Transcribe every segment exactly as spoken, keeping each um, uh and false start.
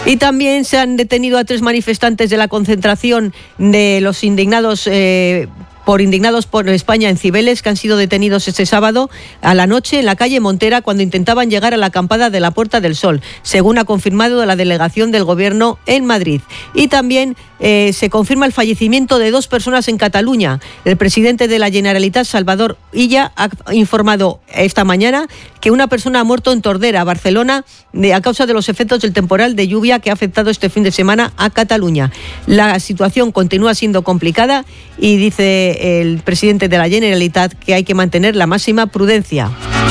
Y también se han detenido a tres manifestantes de la concentración de los indignados eh, por indignados por España en Cibeles, que han sido detenidos este sábado a la noche en la calle Montera cuando intentaban llegar a la acampada de la Puerta del Sol, según ha confirmado la delegación del Gobierno en Madrid. Y también eh, se confirma el fallecimiento de dos personas en Cataluña. El presidente de la Generalitat, Salvador Illa, ha informado esta mañana que una persona ha muerto en Tordera, Barcelona, de, a causa de los efectos del temporal de lluvia que ha afectado este fin de semana a Cataluña. La situación continúa siendo complicada y dice el presidente de la Generalitat que hay que mantener la máxima prudencia.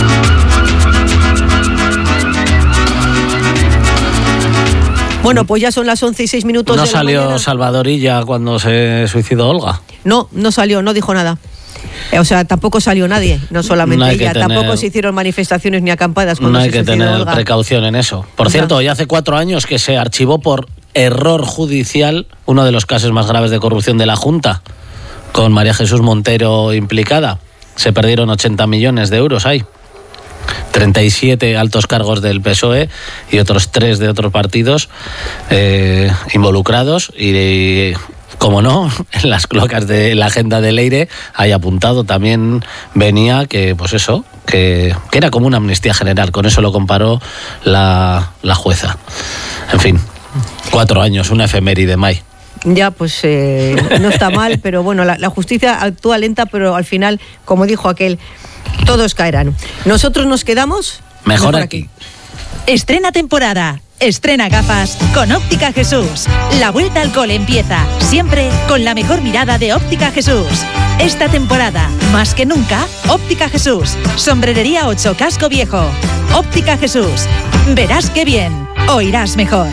Bueno, pues ya son las once y seis minutos. ¿No de la salió mañana. Salvador Illa cuando se suicidó Olga? No, no salió, no dijo nada. O sea, tampoco salió nadie, no solamente no ella, tener, tampoco se hicieron manifestaciones ni acampadas cuando no hay se que suicidó tener Olga. precaución en eso. Por cierto, ya hace cuatro años que se archivó por error judicial uno de los casos más graves de corrupción de la Junta, con María Jesús Montero implicada. Se perdieron ochenta millones de euros ahí. treinta y siete altos cargos del P S O E y otros tres de otros partidos eh, involucrados y, como no, en las cloacas de la agenda de Leire hay apuntado también venía que, pues eso, que, que era como una amnistía general. Con eso lo comparó la, la jueza. En fin, cuatro años, una efeméride, May. Ya, pues eh, no está mal, pero bueno, la, la justicia actúa lenta, pero al final, como dijo aquel, todos caerán. Nosotros nos quedamos mejor, mejor aquí. aquí. Estrena temporada. Estrena gafas con Óptica Jesús. La vuelta al cole empieza, siempre con la mejor mirada de Óptica Jesús. Esta temporada, más que nunca, Óptica Jesús. Sombrerería ocho, Casco Viejo. Óptica Jesús. Verás qué bien, oirás mejor.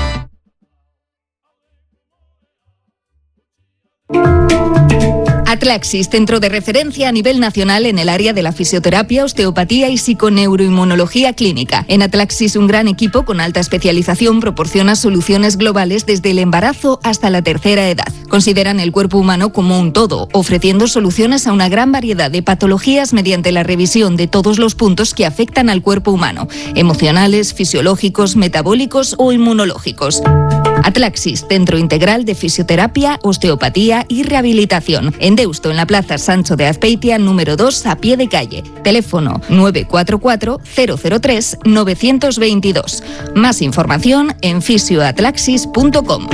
Atlaxis, centro de referencia a nivel nacional en el área de la fisioterapia, osteopatía y psiconeuroinmunología clínica. En Atlaxis, un gran equipo con alta especialización proporciona soluciones globales desde el embarazo hasta la tercera edad. Consideran el cuerpo humano como un todo, ofreciendo soluciones a una gran variedad de patologías mediante la revisión de todos los puntos que afectan al cuerpo humano: emocionales, fisiológicos, metabólicos o inmunológicos. Atlaxis, centro integral de fisioterapia, osteopatía y rehabilitación. En Deusto, en la Plaza Sancho de Azpeitia, número dos, a pie de calle. Teléfono nueve cuatro cuatro, cero cero tres, nueve dos dos. Más información en fisioatlaxis punto com.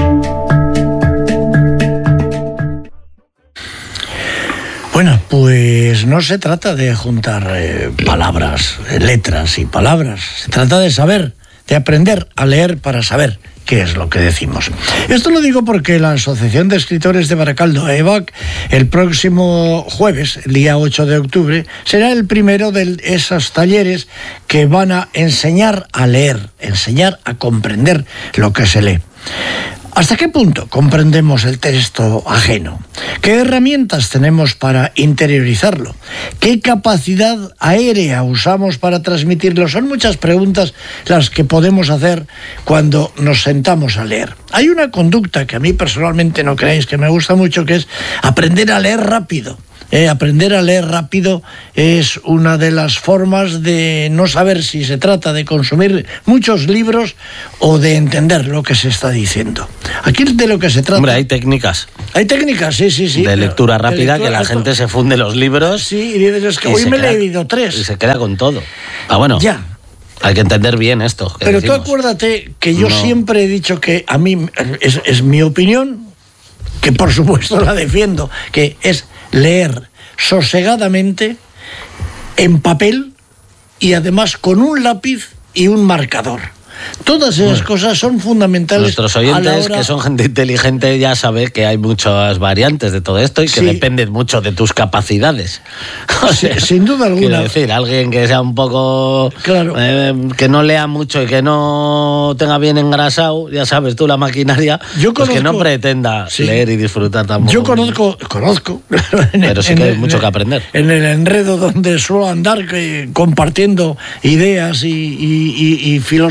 Bueno, pues no se trata de juntar eh, palabras, eh, letras y palabras. Se trata de saber, de aprender a leer para saber qué es lo que decimos. Esto lo digo porque la Asociación de Escritores de Baracaldo, A E B A C, el próximo jueves, el día ocho de octubre, será el primero de esos talleres que van a enseñar a leer, enseñar a comprender lo que se lee. ¿Hasta qué punto comprendemos el texto ajeno? ¿Qué herramientas tenemos para interiorizarlo? ¿Qué capacidad aérea usamos para transmitirlo? Son muchas preguntas las que podemos hacer cuando nos sentamos a leer. Hay una conducta que a mí personalmente, no creáis, que me gusta mucho, que es aprender a leer rápido. Eh, aprender a leer rápido es una de las formas de no saber si se trata de consumir muchos libros o de entender lo que se está diciendo. Aquí es de lo que se trata. Hombre, hay técnicas. Hay técnicas, sí, sí, sí. De lectura rápida, de lectura, que la esto... gente se funde los libros. Sí, y dices, es que hoy me he leído tres. Y se queda con todo. Ah, bueno. Ya. Hay que entender bien esto. Pero decimos. Tú acuérdate que yo no. siempre he dicho que a mí, es, es mi opinión, que por supuesto la defiendo, que es leer sosegadamente, en papel y además con un lápiz y un marcador. Todas esas bueno, cosas son fundamentales. Nuestros oyentes, a la hora... que son gente inteligente, ya saben que hay muchas variantes de todo esto y que sí. dependen mucho de tus capacidades. O sea, sí, sin duda alguna. Quiero decir, alguien que sea un poco... Claro. Eh, que no lea mucho y que no tenga bien engrasado, ya sabes tú, la maquinaria, yo conozco, pues que no pretenda sí. leer y disfrutar tampoco. Yo conozco, conozco. Pero sí que hay mucho que aprender. En el enredo donde suelo andar que, compartiendo ideas y, y, y, y filosofía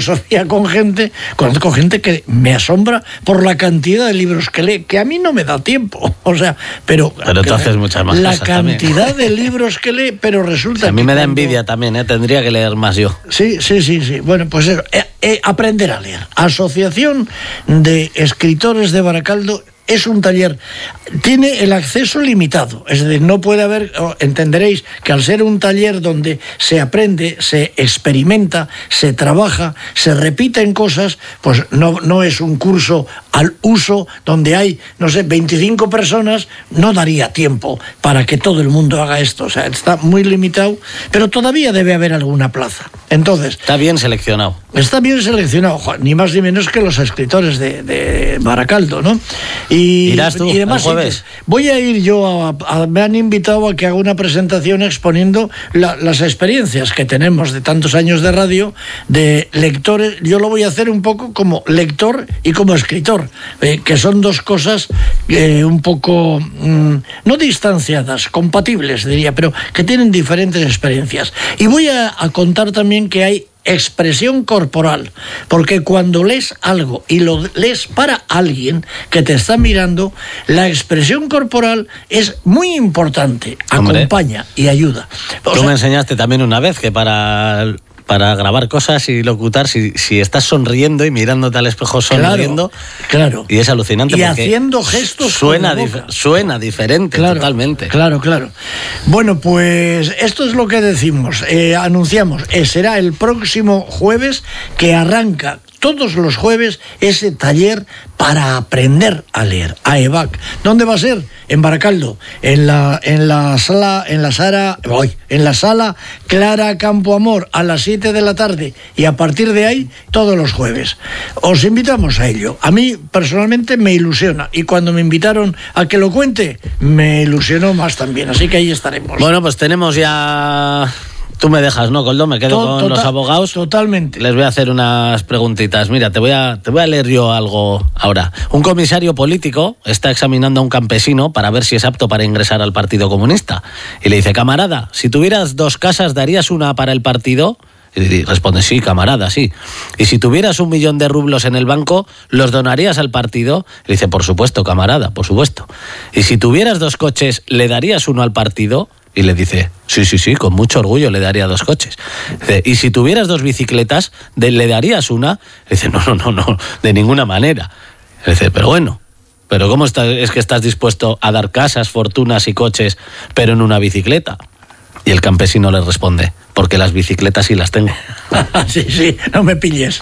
con gente, conozco gente que me asombra por la cantidad de libros que lee, que a mí no me da tiempo, o sea, pero... Pero tú haces muchas más la cosas cantidad también. de libros que lee, pero resulta... O sea, a mí que me da cuando... envidia también, ¿eh? Tendría que leer más yo. Sí, sí, sí, sí. Bueno, pues eso, eh, eh, aprender a leer. Asociación de Escritores de Baracaldo. Es un taller, tiene el acceso limitado, es decir, no puede haber, entenderéis que al ser un taller donde se aprende, se experimenta, se trabaja, se repiten cosas, pues no, no es un curso al uso donde hay, no sé, veinticinco personas, no daría tiempo para que todo el mundo haga esto, o sea, está muy limitado, pero todavía debe haber alguna plaza. Entonces... Está bien seleccionado. Está bien seleccionado, ni más ni menos que los escritores de, de Baracaldo, ¿no? Y, ¿Irás tú, y demás el jueves? sitios. Voy a ir yo, a, a, me han invitado a que haga una presentación exponiendo la, las experiencias que tenemos de tantos años de radio, de lectores. Yo lo voy a hacer un poco como lector y como escritor, eh, que son dos cosas eh, un poco, mmm, no distanciadas, compatibles diría, pero que tienen diferentes experiencias. Y voy a, a contar también que hay expresión corporal, porque cuando lees algo y lo lees para alguien que te está mirando, la expresión corporal es muy importante, Hombre, acompaña y ayuda. O Tú sea, me enseñaste también una vez que para... para grabar cosas y locutar, si, si estás sonriendo y mirándote al espejo sonriendo, claro, claro. Y es alucinante. Y porque haciendo gestos suena, con la dif- boca. suena diferente, Claro, totalmente. Claro, claro. Bueno, pues esto es lo que decimos, eh, anunciamos, eh, será el próximo jueves que arranca todos los jueves ese taller para aprender a leer, a E B A C. ¿Dónde va a ser? En Baracaldo, en la, en la sala, en la sala, voy, en la sala Clara Campo Amor a las siete de la tarde y a partir de ahí todos los jueves. Os invitamos a ello. A mí personalmente me ilusiona y cuando me invitaron a que lo cuente me ilusionó más también, así que ahí estaremos. Bueno, pues tenemos ya... Tú me dejas, ¿no, Coldo? Me quedo To- con total- los abogados. Totalmente. Les voy a hacer unas preguntitas. Mira, te voy a, te voy a leer yo algo ahora. Un comisario político está examinando a un campesino para ver si es apto para ingresar al Partido Comunista. Y le dice, camarada, si tuvieras dos casas, ¿darías una para el partido? Y responde, sí, camarada, sí. Y si tuvieras un millón de rublos en el banco, ¿los donarías al partido? Y dice, por supuesto, camarada, por supuesto. Y si tuvieras dos coches, ¿le darías uno al partido? Y le dice, sí, sí, sí, con mucho orgullo le daría dos coches. Dice, y si tuvieras dos bicicletas, ¿de- ¿le darías una? Le dice, no, no, no, no, de ninguna manera. Le dice, pero bueno, pero ¿cómo está, es que estás dispuesto a dar casas, fortunas y coches, pero en una bicicleta? Y el campesino le responde, porque las bicicletas sí las tengo. Sí, sí, no me pilles.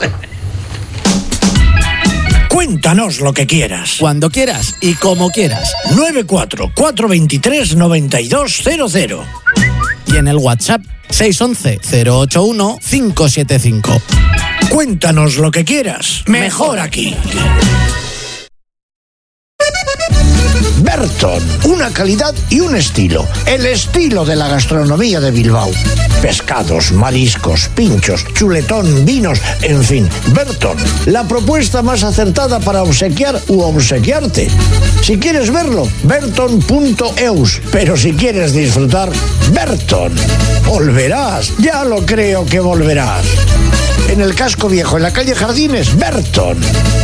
Cuéntanos lo que quieras. Cuando quieras y como quieras. nueve cuatro cuatro dos tres nueve dos cero cero. Y en el WhatsApp seis once cero ocho uno cinco siete cinco. Cuéntanos lo que quieras. Mejor aquí. Berton, una calidad y un estilo. El estilo de la gastronomía de Bilbao. Pescados, mariscos, pinchos, chuletón, vinos, en fin. Berton, la propuesta más acertada para obsequiar u obsequiarte. Si quieres verlo, berton punto eus. Pero si quieres disfrutar, Berton. Volverás, ya lo creo que volverás. En el Casco Viejo, en la calle Jardines, Berton.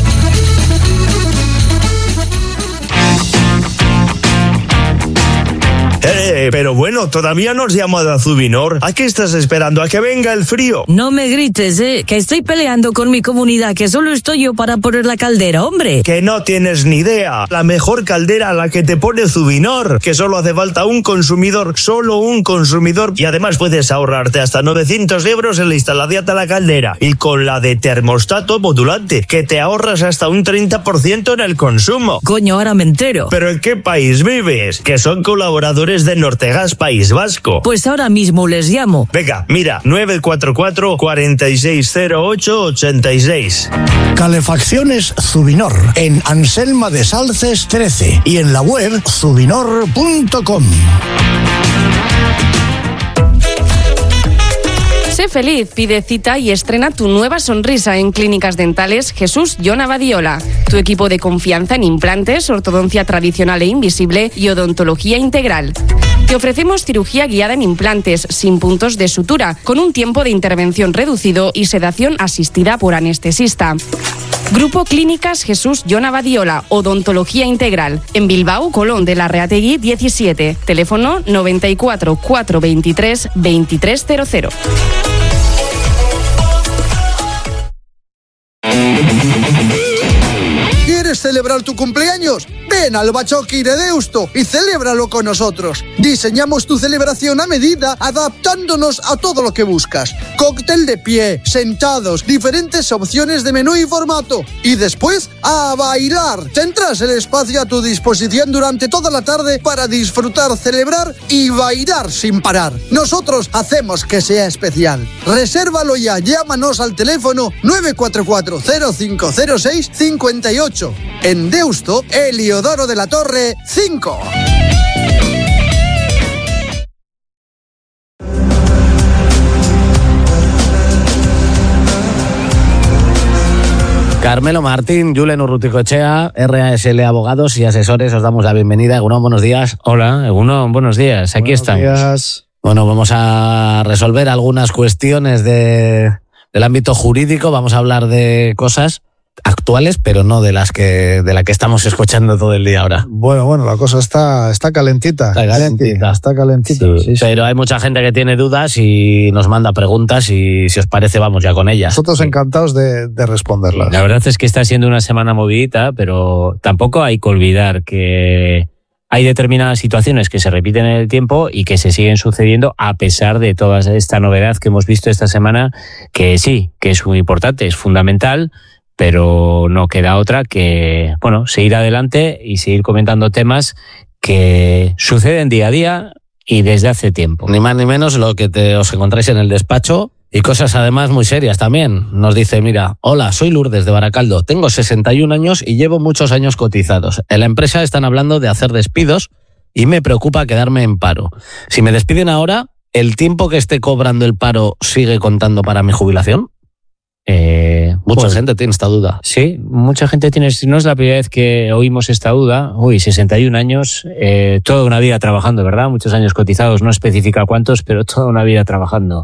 Eh, pero bueno, todavía no has llamado a Zubinor. ¿A qué estás esperando? ¿A que venga el frío? No me grites, eh, que estoy peleando con mi comunidad, que solo estoy yo para poner la caldera, hombre. Que no tienes ni idea. La mejor caldera a la que te pone Zubinor. Que solo hace falta un consumidor, solo un consumidor. Y además puedes ahorrarte hasta novecientos euros en la instalación de la caldera. Y con la de termostato modulante, que te ahorras hasta un treinta por ciento en el consumo. Coño, ahora me entero. ¿Pero en qué país vives? Que son colaboradores de Nortegas País Vasco. Pues ahora mismo les llamo. Venga, mira, nueve cuatro cuatro, cuatro seis cero ocho, ocho seis. Calefacciones Zubinor, en Anselma de Salces trece y en la web zubinor punto com. Sé feliz, pide cita y estrena tu nueva sonrisa en Clínicas Dentales Jesús Jon Abadiola. Tu equipo de confianza en implantes, ortodoncia tradicional e invisible y odontología integral. Te ofrecemos cirugía guiada en implantes sin puntos de sutura, con un tiempo de intervención reducido y sedación asistida por anestesista. Grupo Clínicas Jesús Jon Abadiola, odontología integral. En Bilbao, Colón de la Reategui diecisiete. Teléfono noventa y cuatro, cuatrocientos veintitrés, veintitrés cero cero. ¿Quieres celebrar tu cumpleaños? Ven al Bachoqui de Deusto y celébralo con nosotros. Diseñamos tu celebración a medida, adaptándonos a todo lo que buscas. Cóctel de pie, sentados, diferentes opciones de menú y formato. Y después, a bailar. Tendrás el espacio a tu disposición durante toda la tarde para disfrutar, celebrar y bailar sin parar. Nosotros hacemos que sea especial. Resérvalo ya, llámanos al teléfono nueve cuatro cuatro, cero cinco cero seis, cinco ocho. En Deusto, Heliodoro de la Torre, cinco. Carmelo Martín, Julen Urruticoechea, R A S L Abogados y Asesores, os damos la bienvenida. Egunon, buenos días. Hola, Egunon, buenos días. Aquí buenos estamos. Días. Bueno, vamos a resolver algunas cuestiones de, del ámbito jurídico. Vamos a hablar de cosas actuales, pero no de las que de la que estamos escuchando todo el día ahora. Bueno, bueno, la cosa está, está calentita. Está calentita. Está calentita. Sí, sí, sí. Pero hay mucha gente que tiene dudas y nos manda preguntas y si os parece vamos ya con ellas. Nosotros sí. encantados de, de responderlas. La verdad es que está siendo una semana movidita, pero tampoco hay que olvidar que hay determinadas situaciones que se repiten en el tiempo y que se siguen sucediendo a pesar de toda esta novedad que hemos visto esta semana, que sí, que es muy importante, es fundamental, pero no queda otra que, bueno, seguir adelante y seguir comentando temas que suceden día a día y desde hace tiempo. Ni más ni menos lo que te, os encontráis en el despacho y cosas además muy serias también. Nos dice, mira, hola, soy Lourdes de Baracaldo, tengo sesenta y un años y llevo muchos años cotizados. En la empresa están hablando de hacer despidos y me preocupa quedarme en paro. Si me despiden ahora, ¿el tiempo que esté cobrando el paro sigue contando para mi jubilación? Eh, mucha pues, gente tiene esta duda. Sí, mucha gente tiene. No es la primera vez que oímos esta duda. Uy, sesenta y un años, eh, toda una vida trabajando, ¿verdad? Muchos años cotizados, no especifica cuántos, pero toda una vida trabajando.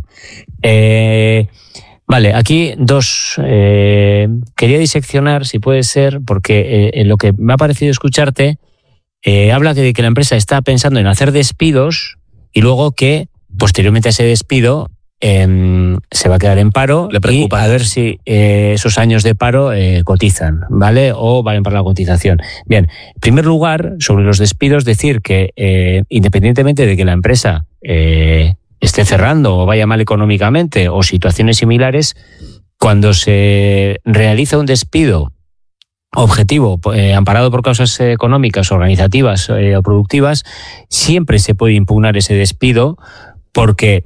Eh, vale, aquí dos. Eh, quería diseccionar, si puede ser, porque eh, en lo que me ha parecido escucharte, eh, habla de que la empresa está pensando en hacer despidos y luego que posteriormente a ese despido Eh, se va a quedar en paro. Le preocupa. Y a ver si eh, esos años de paro eh, cotizan, ¿vale? O valen para la cotización. Bien, en primer lugar, sobre los despidos, decir que eh, independientemente de que la empresa eh, esté cerrando o vaya mal económicamente o situaciones similares, cuando se realiza un despido objetivo, eh, amparado por causas económicas, organizativas eh, o productivas, siempre se puede impugnar ese despido porque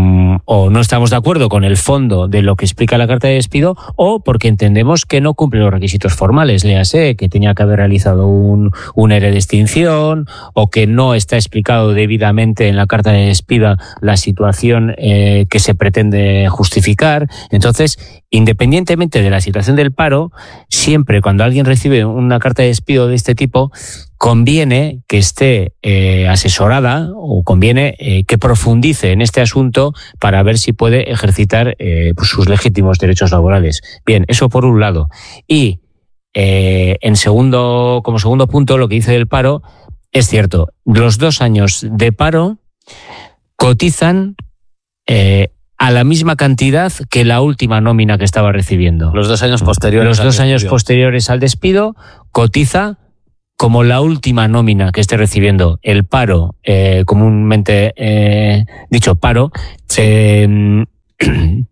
o no estamos de acuerdo con el fondo de lo que explica la carta de despido o porque entendemos que no cumple los requisitos formales, léase que tenía que haber realizado un, un E R E de extinción o que no está explicado debidamente en la carta de despido la situación eh, que se pretende justificar. Entonces, independientemente de la situación del paro, siempre cuando alguien recibe una carta de despido de este tipo, conviene que esté eh, asesorada o conviene eh, que profundice en este asunto para ver si puede ejercitar eh, pues sus legítimos derechos laborales. Bien, eso por un lado. Y eh, en segundo, como segundo punto, lo que dice del paro, es cierto, los dos años de paro cotizan eh, a la misma cantidad que la última nómina que estaba recibiendo. Los dos años posteriores. Los dos años posteriores al despido cotiza como la última nómina que esté recibiendo. El paro, eh, comúnmente eh, dicho paro, sí. eh,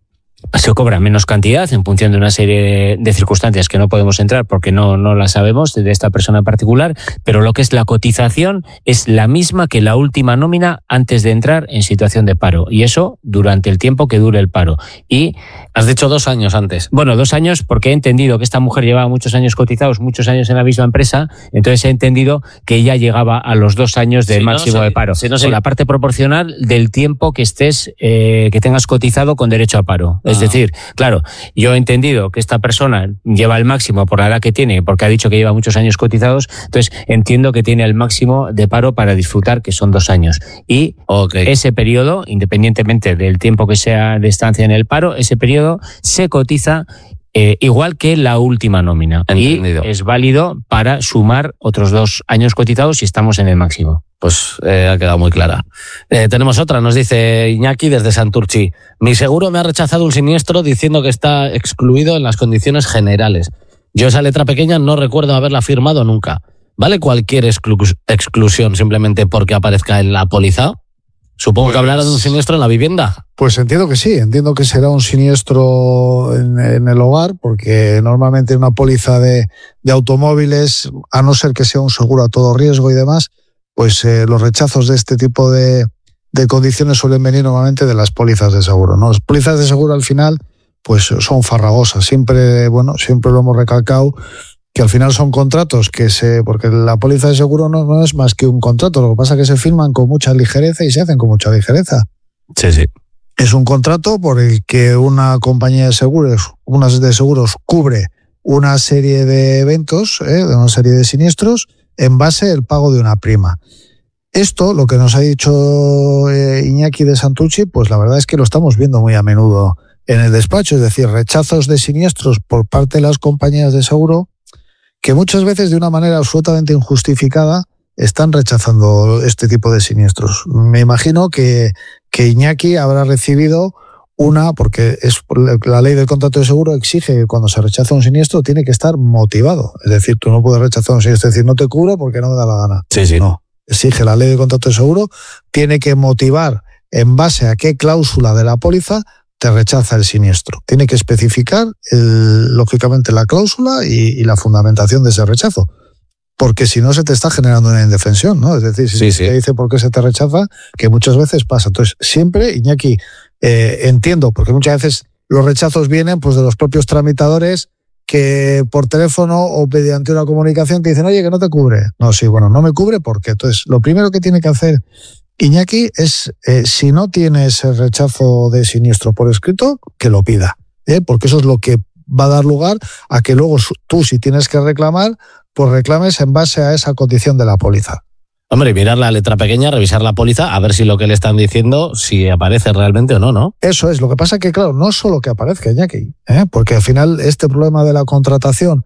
se cobra menos cantidad en función de una serie de circunstancias que no podemos entrar porque no, no las sabemos de esta persona en particular, pero lo que es la cotización es la misma que la última nómina antes de entrar en situación de paro, y eso durante el tiempo que dure el paro. Y has dicho dos años antes. Bueno, dos años porque he entendido que esta mujer llevaba muchos años cotizados, muchos años en la misma empresa, entonces he entendido que ella llegaba a los dos años del si máximo no, de paro. Si no, con sí. la parte proporcional del tiempo que estés, eh, que tengas cotizado con derecho a paro. Ah. Es decir, claro, yo he entendido que esta persona lleva el máximo por la edad que tiene, porque ha dicho que lleva muchos años cotizados, entonces entiendo que tiene el máximo de paro para disfrutar, que son dos años. Y okay. ese periodo, independientemente del tiempo que sea de estancia en el paro, ese periodo se cotiza eh, igual que la última nómina. Entendido. Y es válido para sumar otros dos años cotizados si estamos en el máximo. Pues eh, ha quedado muy clara. Eh, tenemos otra, nos dice Iñaki desde Santurchi. Mi seguro me ha rechazado un siniestro diciendo que está excluido en las condiciones generales. Yo esa letra pequeña no recuerdo haberla firmado nunca. ¿Vale cualquier exclu- exclusión simplemente porque aparezca en la póliza? Supongo pues, que hablará de un siniestro en la vivienda. Pues entiendo que sí, entiendo que será un siniestro en, en el hogar, porque normalmente una póliza de, de automóviles, a no ser que sea un seguro a todo riesgo y demás, pues eh, los rechazos de este tipo de, de condiciones suelen venir normalmente de las pólizas de seguro, ¿no? Las pólizas de seguro al final pues son farragosas. Siempre, bueno, siempre lo hemos recalcado, que al final son contratos que se... Porque la póliza de seguro no, no es más que un contrato, lo que pasa es que se firman con mucha ligereza y se hacen con mucha ligereza. Sí, sí. Es un contrato por el que una compañía de seguros, una de seguros cubre una serie de eventos, ¿eh? de una serie de siniestros, en base al pago de una prima. Esto, lo que nos ha dicho eh, Iñaki de Santurchi, pues la verdad es que lo estamos viendo muy a menudo en el despacho, es decir, rechazos de siniestros por parte de las compañías de seguro que muchas veces de una manera absolutamente injustificada están rechazando este tipo de siniestros. Me imagino que, que Iñaki habrá recibido una, porque es la ley del contrato de seguro exige que cuando se rechaza un siniestro tiene que estar motivado. Es decir, tú no puedes rechazar un siniestro, es decir, no te cubro porque no me da la gana. Sí, sí. No, exige la ley del contrato de seguro, tiene que motivar en base a qué cláusula de la póliza te rechaza el siniestro. Tiene que especificar, el, lógicamente, la cláusula y, y la fundamentación de ese rechazo. Porque si no se te está generando una indefensión, ¿no? Es decir, si sí, te sí. dice por qué se te rechaza, que muchas veces pasa. Entonces, siempre, Iñaki, eh, entiendo, porque muchas veces los rechazos vienen pues de los propios tramitadores que por teléfono o mediante una comunicación te dicen, oye, que no te cubre. No, sí, bueno, no me cubre porque. Entonces, lo primero que tiene que hacer Iñaki es, eh, si no tiene ese rechazo de siniestro por escrito, que lo pida, ¿eh? Porque eso es lo que va a dar lugar a que luego tú, si tienes que reclamar, pues reclames en base a esa condición de la póliza. Hombre, mirar la letra pequeña, revisar la póliza, a ver si lo que le están diciendo, si aparece realmente o no, ¿no? Eso es. Lo que pasa que, claro, no solo que aparezca, Iñaki, ¿eh? Porque al final este problema de la contratación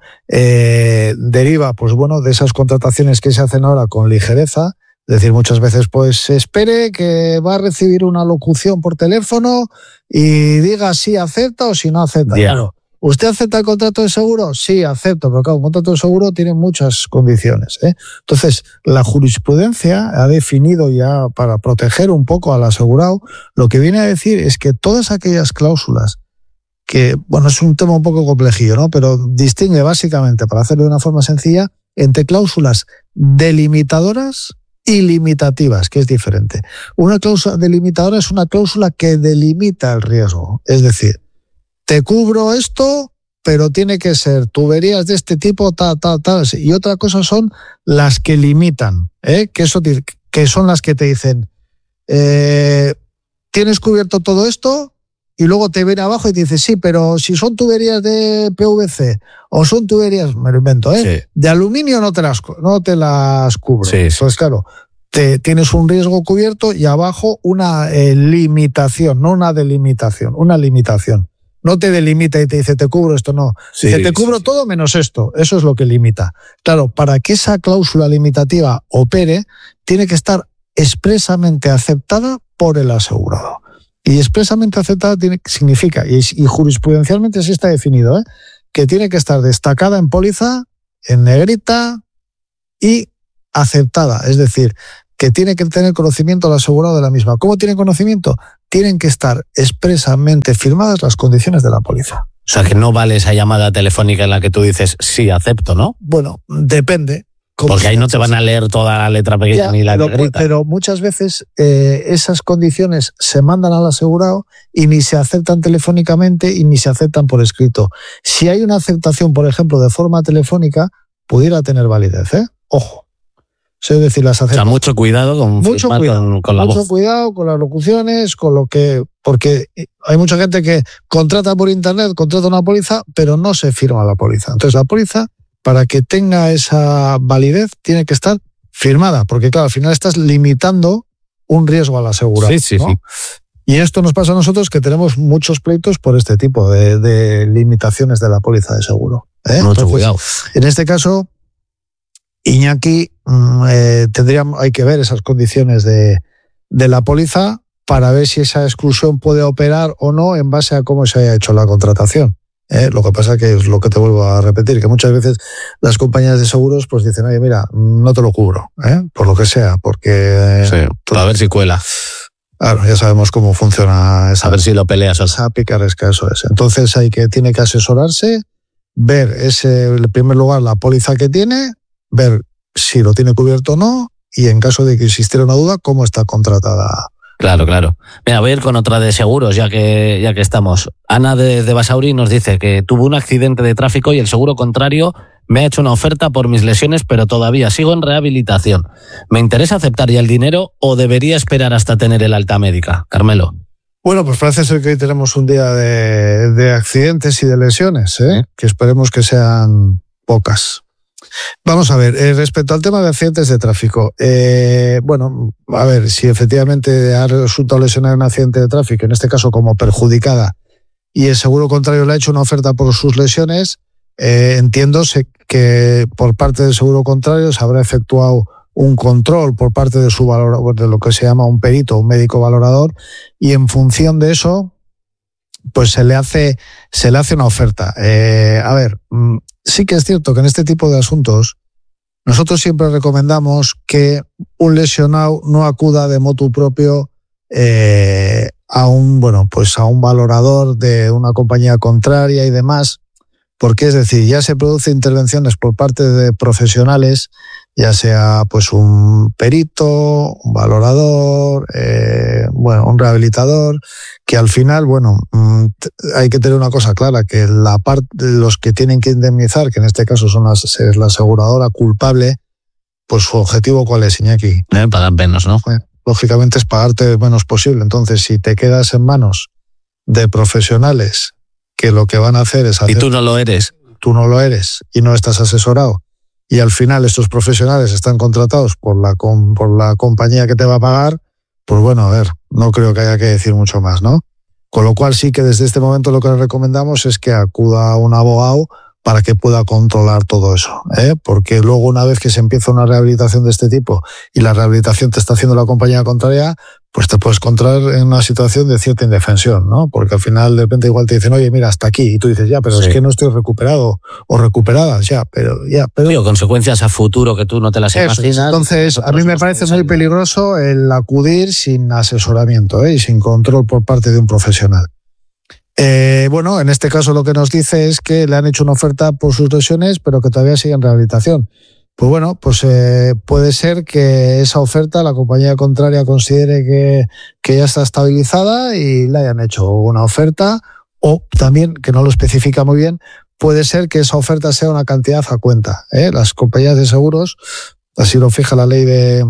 eh, deriva, pues bueno, de esas contrataciones que se hacen ahora con ligereza. Es decir, muchas veces pues se espere que va a recibir una locución por teléfono y diga si acepta o si no acepta. Yeah. Claro. ¿Usted acepta el contrato de seguro? Sí, acepto, pero claro, un contrato de seguro tiene muchas condiciones, ¿eh? Entonces, la jurisprudencia ha definido ya, para proteger un poco al asegurado, lo que viene a decir es que todas aquellas cláusulas que, bueno, es un tema un poco complejillo, ¿no? Pero distingue básicamente, para hacerlo de una forma sencilla, entre cláusulas delimitadoras y limitativas, que es diferente. Una cláusula delimitadora es una cláusula que delimita el riesgo, es decir, te cubro esto, pero tiene que ser tuberías de este tipo, tal, tal, tal. Y otra cosa son las que limitan, ¿eh? que, eso, que son las que te dicen, eh, tienes cubierto todo esto, y luego te viene abajo y te dice, sí, pero si son tuberías de P V C o son tuberías, me lo invento, ¿eh? Sí. de aluminio no te las, no te las cubro. Sí, sí. Entonces, claro, te, tienes un riesgo cubierto y abajo una eh, limitación, no una delimitación, una limitación. No te delimita y te dice, te cubro esto, no. Sí, dice, te cubro sí, todo menos esto. Eso es lo que limita. Claro, para que esa cláusula limitativa opere, tiene que estar expresamente aceptada por el asegurado. Y expresamente aceptada tiene, significa, y, y jurisprudencialmente así está definido, ¿eh? que tiene que estar destacada en póliza, en negrita y aceptada. Es decir, que tiene que tener conocimiento el asegurado de la misma. ¿Cómo tiene conocimiento? tienen que estar expresamente firmadas las condiciones de la póliza. O sea, que no vale esa llamada telefónica en la que tú dices, sí, acepto, ¿no? Bueno, depende. Porque ahí no te van a leer toda la letra pequeña ya, ni la pero, negrita. Pero muchas veces eh, esas condiciones se mandan al asegurado y ni se aceptan telefónicamente y ni se aceptan por escrito. Si hay una aceptación, por ejemplo, de forma telefónica, pudiera tener validez, ¿eh? Ojo. Es decir, las aceptaciones. O sea, mucho cuidado con, mucho cuidado, con, con la mucho voz. Mucho cuidado con las locuciones, con lo que... Porque hay mucha gente que contrata por internet, contrata una póliza, pero no se firma la póliza. Entonces, la póliza, para que tenga esa validez, tiene que estar firmada, porque claro, al final estás limitando un riesgo al asegurado. Sí, sí, ¿no? sí. Y esto nos pasa a nosotros, que tenemos muchos pleitos por este tipo de, de limitaciones de la póliza de seguro. ¿eh? Mucho Entonces, cuidado. En este caso, Iñaki, eh, tendríamos, hay que ver esas condiciones de, de la póliza para ver si esa exclusión puede operar o no en base a cómo se haya hecho la contratación. ¿eh? Lo que pasa que es lo que te vuelvo a repetir, que muchas veces las compañías de seguros pues dicen, oye, mira, no te lo cubro, ¿eh? por lo que sea, porque... Sí, a ver si cuela. Claro, ya sabemos cómo funciona esa... A ver si lo peleas. Esa picaresca, eso es. Entonces hay que, tiene que asesorarse, ver ese, en primer lugar, la póliza que tiene, ver si lo tiene cubierto o no, y en caso de que existiera una duda, cómo está contratada. Claro, claro. Mira, voy a ir con otra de seguros, ya que, ya que estamos. Ana de, de Basauri nos dice que tuvo un accidente de tráfico y el seguro contrario me ha hecho una oferta por mis lesiones, pero todavía sigo en rehabilitación. ¿Me interesa aceptar ya el dinero o debería esperar hasta tener el alta médica? Carmelo. Bueno, pues parece ser que hoy tenemos un día de, de accidentes y de lesiones, ¿eh? que esperemos que sean pocas. Vamos a ver, eh, respecto al tema de accidentes de tráfico, eh, bueno, a ver, si efectivamente ha resultado lesionada en un accidente de tráfico, en este caso como perjudicada, y el seguro contrario le ha hecho una oferta por sus lesiones, eh, entiendo que por parte del seguro contrario se habrá efectuado un control por parte de su valor, de lo que se llama un perito, un médico valorador, y en función de eso, pues se le hace, se le hace una oferta. Eh, a ver, sí que es cierto que en este tipo de asuntos nosotros siempre recomendamos que un lesionado no acuda de motu propio eh, a un, bueno, pues a un valorador de una compañía contraria y demás, porque es decir, ya se producen intervenciones por parte de profesionales, ya sea pues un perito, un valorador, eh, bueno, un rehabilitador, que al final, bueno, hay que tener una cosa clara, que la parte de los que tienen que indemnizar, que en este caso son las, es la aseguradora culpable, pues su objetivo ¿cuál es, Iñaki? Eh, pagar menos, ¿no? Bueno, lógicamente es pagarte lo menos posible. Entonces, si te quedas en manos de profesionales que lo que van a hacer es hacer... Y tú no lo eres. Tú no lo eres y no estás asesorado. Y al final estos profesionales están contratados por la, por la compañía que te va a pagar, pues bueno, a ver, no creo que haya que decir mucho más, ¿no? Con lo cual sí que desde este momento lo que le recomendamos es que acuda a un abogado para que pueda controlar todo eso, ¿eh? Porque luego una vez que se empieza una rehabilitación de este tipo y la rehabilitación te está haciendo la compañía contraria, pues te puedes encontrar en una situación de cierta indefensión, ¿no? Porque al final de repente igual te dicen, oye, mira, hasta aquí, y tú dices, ya, pero sí. es que no estoy recuperado o recuperada, ya, pero ya, pero... Sí, o consecuencias a futuro que tú no te las Eso, imaginas. Entonces, a mí me parece muy peligroso el acudir sin asesoramiento, ¿eh? Y sin control por parte de un profesional. Eh, bueno, en este caso lo que nos dice es que le han hecho una oferta por sus lesiones, pero que todavía sigue en rehabilitación. Pues bueno, pues eh, puede ser que esa oferta la compañía contraria considere que, que ya está estabilizada y le hayan hecho una oferta, o también, que no lo especifica muy bien, puede ser que esa oferta sea una cantidad a cuenta, ¿eh? Las compañías de seguros, así lo fija la ley de,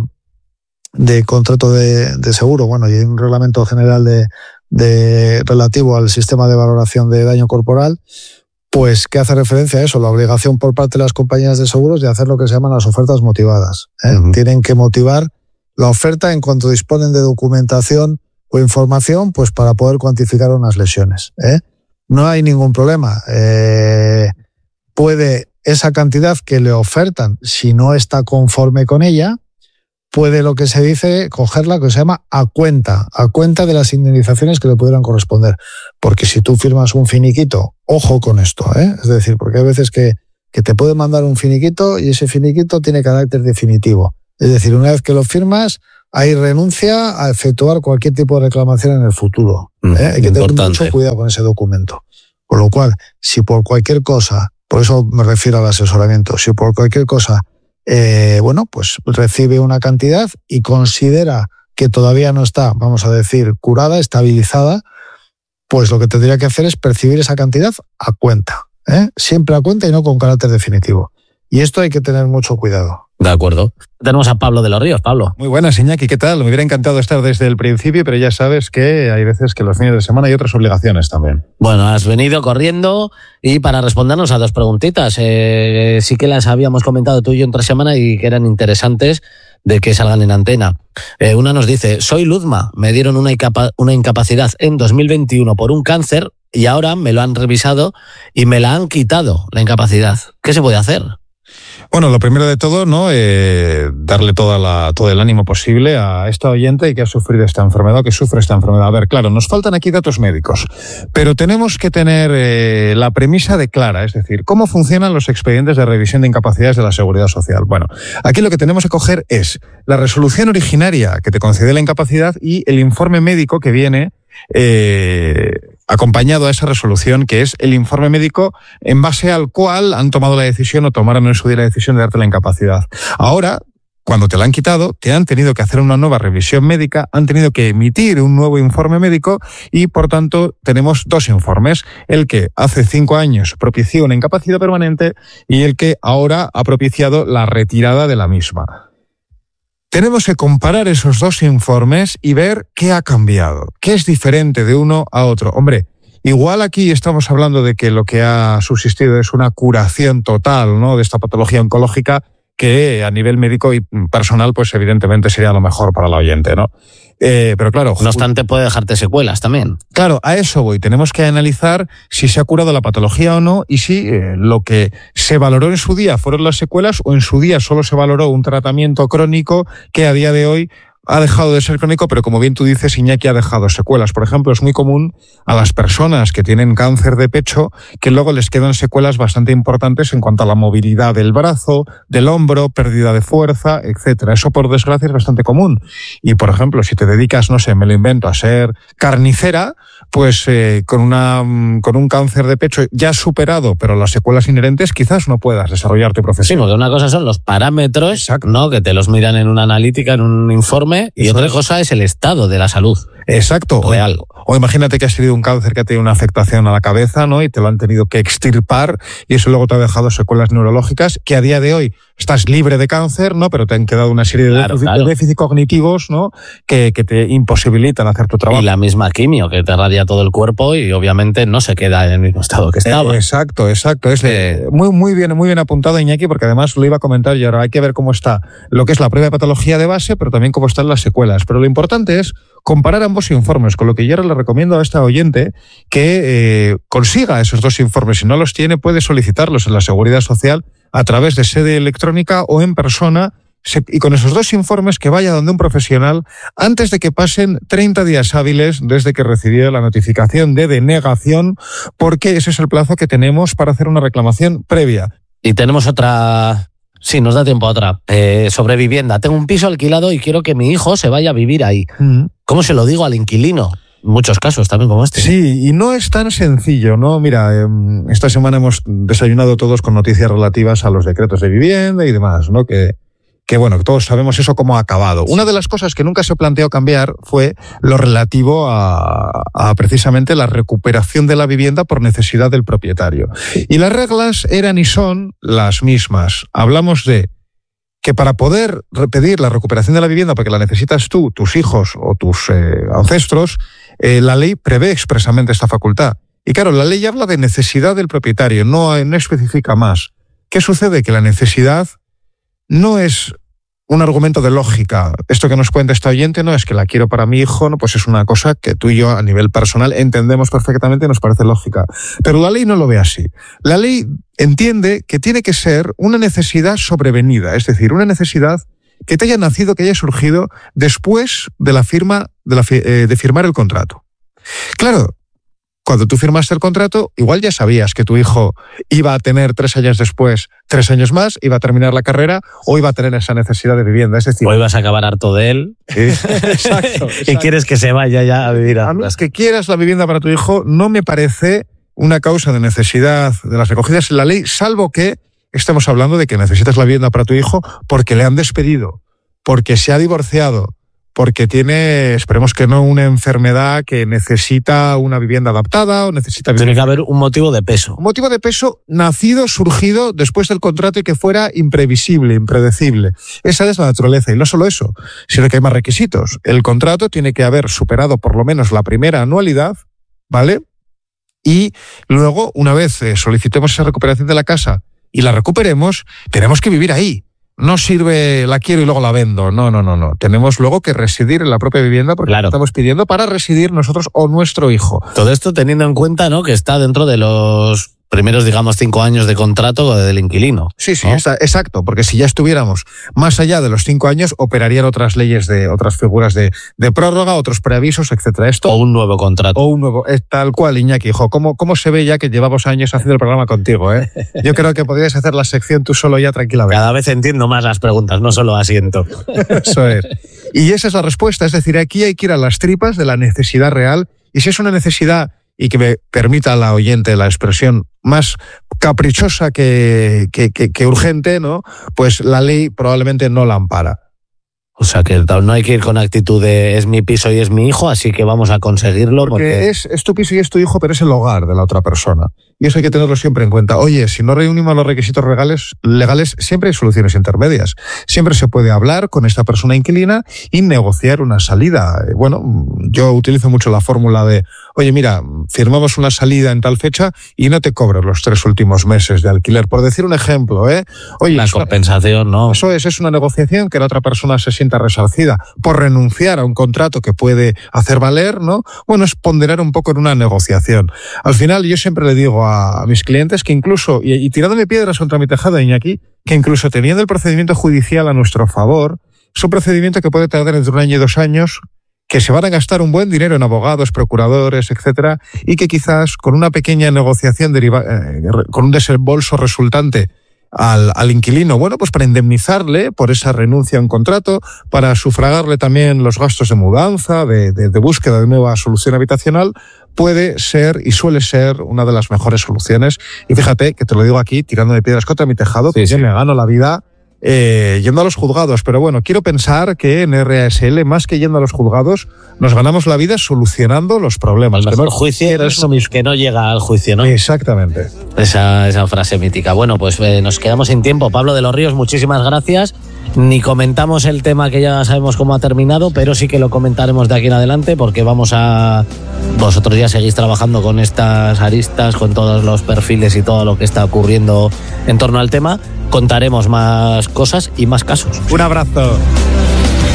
de contrato de, de seguro, bueno, y un reglamento general de, de relativo al sistema de valoración de daño corporal, pues que hace referencia a eso, la obligación por parte de las compañías de seguros de hacer lo que se llaman las ofertas motivadas. ¿eh? Uh-huh. Tienen que motivar la oferta en cuanto disponen de documentación o información, pues para poder cuantificar unas lesiones. ¿eh? No hay ningún problema. Eh, puede esa cantidad que le ofertan, si no está conforme con ella, puede, lo que se dice, cogerla, que se llama a cuenta, a cuenta de las indemnizaciones que le pudieran corresponder. Porque si tú firmas un finiquito, ojo con esto, ¿eh? Es decir, porque hay veces que, que te pueden mandar un finiquito y ese finiquito tiene carácter definitivo. Es decir, una vez que lo firmas, hay renuncia a efectuar cualquier tipo de reclamación en el futuro. ¿eh? Mm, hay que importante. tener mucho cuidado con ese documento. Con lo cual, si por cualquier cosa, por eso me refiero al asesoramiento, si por cualquier cosa, eh, bueno, pues recibe una cantidad y considera que todavía no está, vamos a decir, curada, estabilizada, pues lo que tendría que hacer es percibir esa cantidad a cuenta. ¿eh? Siempre a cuenta y no con carácter definitivo. Y esto hay que tener mucho cuidado. De acuerdo. Tenemos a Pablo de los Ríos. Pablo. Muy buenas, Iñaki, ¿qué tal? Me hubiera encantado estar desde el principio, pero ya sabes que hay veces que los fines de semana hay otras obligaciones también. Bueno, has venido corriendo y para respondernos a dos preguntitas. Eh, sí que las habíamos comentado tú y yo entre semana y que eran interesantes de que salgan en antena. Eh, una nos dice, soy Luzma, me dieron una, incapa- una incapacidad en dos mil veintiuno por un cáncer y ahora me lo han revisado y me la han quitado, la incapacidad. ¿Qué se puede hacer? Bueno, lo primero de todo, ¿no? Eh, darle toda la, todo el ánimo posible a esta oyente que ha sufrido esta enfermedad, que sufre esta enfermedad. A ver, claro, nos faltan aquí datos médicos, pero tenemos que tener eh, la premisa de clara, es decir, cómo funcionan los expedientes de revisión de incapacidades de la Seguridad Social. Bueno, aquí lo que tenemos que coger es la resolución originaria que te concede la incapacidad y el informe médico que viene eh, acompañado a esa resolución, que es el informe médico en base al cual han tomado la decisión o tomaron en su día la decisión de darte la incapacidad. Ahora, cuando te la han quitado, te han tenido que hacer una nueva revisión médica, han tenido que emitir un nuevo informe médico y, por tanto, tenemos dos informes. El que hace cinco años propició una incapacidad permanente y el que ahora ha propiciado la retirada de la misma. Tenemos que comparar esos dos informes y ver qué ha cambiado, qué es diferente de uno a otro. Hombre, igual aquí estamos hablando de que lo que ha subsistido es una curación total, ¿no?, de esta patología oncológica, que a nivel médico y personal, pues evidentemente sería lo mejor para la oyente, ¿no? Eh, pero claro... No obstante, puede dejarte secuelas también. Claro, a eso voy. Tenemos que analizar si se ha curado la patología o no y si eh, lo que se valoró en su día fueron las secuelas o en su día solo se valoró un tratamiento crónico que a día de hoy ha dejado de ser crónico, pero como bien tú dices, Iñaki, ha dejado secuelas. Por ejemplo, es muy común a las personas que tienen cáncer de pecho que luego les quedan secuelas bastante importantes en cuanto a la movilidad del brazo, del hombro, pérdida de fuerza, etcétera. Eso, por desgracia, es bastante común. Y, por ejemplo, si te dedicas, no sé, me lo invento, a ser carnicera, pues eh, con una con un cáncer de pecho ya superado, pero las secuelas inherentes, quizás no puedas desarrollar tu profesión. Sí, porque una cosa son los parámetros, exacto, ¿no?, que te los miran en una analítica, en un informe, y Eso otra es. cosa es el estado de la salud. Exacto. Real. O, o imagínate que has tenido un cáncer que ha tenido una afectación a la cabeza, ¿no?, y te lo han tenido que extirpar y eso luego te ha dejado secuelas neurológicas que a día de hoy estás libre de cáncer, ¿no?, pero te han quedado una serie de, claro, déficit, claro. de déficits cognitivos, ¿no?, que, que te imposibilitan hacer tu trabajo. Y la misma quimio que te radia todo el cuerpo y obviamente no se queda en el mismo estado que estaba. Eh, exacto, exacto. Es eh, muy, muy bien, muy bien apuntado, Iñaki, porque además lo iba a comentar y ahora hay que ver cómo está lo que es la propia patología de base, pero también cómo están las secuelas. Pero lo importante es comparar ambos informes, con lo que yo ahora le recomiendo a esta oyente que eh, consiga esos dos informes. Si no los tiene, puede solicitarlos en la Seguridad Social a través de sede electrónica o en persona, y con esos dos informes que vaya donde un profesional antes de que pasen treinta días hábiles desde que recibió la notificación de denegación, porque ese es el plazo que tenemos para hacer una reclamación previa. Y tenemos otra... Sí, nos da tiempo a otra. Eh, sobre vivienda. Tengo un piso alquilado y quiero que mi hijo se vaya a vivir ahí. Mm. ¿Cómo se lo digo al inquilino? En muchos casos también como este. Sí, y no es tan sencillo, ¿no? Mira, eh, esta semana hemos desayunado todos con noticias relativas a los decretos de vivienda y demás, ¿no? Que, que bueno, que todos sabemos eso cómo ha acabado. Una de las cosas que nunca se planteó cambiar fue lo relativo a, a precisamente la recuperación de la vivienda por necesidad del propietario. Y las reglas eran y son las mismas. Hablamos de que para poder pedir la recuperación de la vivienda, porque la necesitas tú, tus hijos o tus eh, ancestros, eh, la ley prevé expresamente esta facultad. Y claro, la ley habla de necesidad del propietario, no, no especifica más. ¿Qué sucede? Que la necesidad no es un argumento de lógica. Esto que nos cuenta esta oyente no es que la quiero para mi hijo, no, pues es una cosa que tú y yo a nivel personal entendemos perfectamente y nos parece lógica. Pero la ley no lo ve así. La ley entiende que tiene que ser una necesidad sobrevenida, es decir, una necesidad que te haya nacido, que haya surgido después de la firma de, la, eh, de firmar el contrato. Claro, cuando tú firmaste el contrato, igual ya sabías que tu hijo iba a tener tres años después, tres años más, iba a terminar la carrera o iba a tener esa necesidad de vivienda. Es decir, o ibas a acabar harto de él. Sí. Exacto, exacto. Y quieres que se vaya ya a vivir a... A menos que quieras la vivienda para tu hijo, no me parece una causa de necesidad de las recogidas en la ley, salvo que estemos hablando de que necesitas la vivienda para tu hijo porque le han despedido, porque se ha divorciado, porque tiene, esperemos que no, una enfermedad que necesita una vivienda adaptada o necesita... Tiene que haber un motivo de peso. Un motivo de peso nacido, surgido después del contrato y que fuera imprevisible, impredecible. Esa es la naturaleza. Y no solo eso, sino que hay más requisitos. El contrato tiene que haber superado por lo menos la primera anualidad, ¿vale? Y luego, una vez eh, solicitemos esa recuperación de la casa y la recuperemos, tenemos que vivir ahí. No sirve la quiero y luego la vendo. No, no, no, no. Tenemos luego que residir en la propia vivienda porque claro, estamos pidiendo para residir nosotros o nuestro hijo. Todo esto teniendo en cuenta, ¿no?, que está dentro de los primeros, digamos, cinco años de contrato del inquilino. Sí, sí, ¿no? está, exacto, porque si ya estuviéramos más allá de los cinco años, operarían otras leyes de otras figuras de, de prórroga, otros preavisos, etcétera. Esto o un nuevo contrato. O un nuevo, es tal cual, Iñaki, hijo. ¿Cómo, cómo se ve ya que llevamos años haciendo el programa contigo, eh? Yo creo que podrías hacer la sección tú solo ya tranquilamente. Cada vez entiendo más las preguntas, no solo asiento. Eso es. Y esa es la respuesta, es decir, aquí hay que ir a las tripas de la necesidad real, y si es una necesidad, y que me permita a la oyente la expresión más caprichosa que, que, que, que urgente, ¿no?, pues la ley probablemente no la ampara. O sea que no hay que ir con actitud de es mi piso y es mi hijo, así que vamos a conseguirlo. Porque, porque... Es, es tu piso y es tu hijo, pero es el hogar de la otra persona. Y eso hay que tenerlo siempre en cuenta. Oye, si no reunimos los requisitos legales, legales, siempre hay soluciones intermedias. Siempre se puede hablar con esta persona inquilina y negociar una salida. Bueno, yo utilizo mucho la fórmula de, oye, mira, firmamos una salida en tal fecha y no te cobro los tres últimos meses de alquiler. Por decir un ejemplo, ¿eh? Oye, la compensación, ¿no? Eso es, es una negociación que la otra persona se sienta resarcida por renunciar a un contrato que puede hacer valer, ¿no? Bueno, es ponderar un poco en una negociación. Al final, yo siempre le digo a a mis clientes que incluso, y, y tirándome piedras contra mi tejado, Iñaki, que incluso teniendo el procedimiento judicial a nuestro favor, es un procedimiento que puede tardar entre un año y dos años, que se van a gastar un buen dinero en abogados, procuradores, etcétera, y que quizás con una pequeña negociación deriva, eh, con un desembolso resultante al, al inquilino, bueno, pues para indemnizarle por esa renuncia a un contrato, para sufragarle también los gastos de mudanza, de, de, de búsqueda de nueva solución habitacional, puede ser y suele ser una de las mejores soluciones. Y fíjate que te lo digo aquí, tirando de piedras contra mi tejado, sí, que sí. Yo me gano la vida eh, yendo a los juzgados. Pero bueno, quiero pensar que en R A S L, más que yendo a los juzgados, nos ganamos la vida solucionando los problemas. El mejor juicio es eso, que no llega al juicio, ¿no? Exactamente. Esa, esa frase mítica. Bueno, pues eh, nos quedamos sin tiempo. Pablo de los Ríos, muchísimas gracias. Ni comentamos el tema que ya sabemos cómo ha terminado, pero sí que lo comentaremos de aquí en adelante porque vamos a... Vosotros ya seguís trabajando con estas aristas, con todos los perfiles y todo lo que está ocurriendo en torno al tema. Contaremos más cosas y más casos. Un abrazo.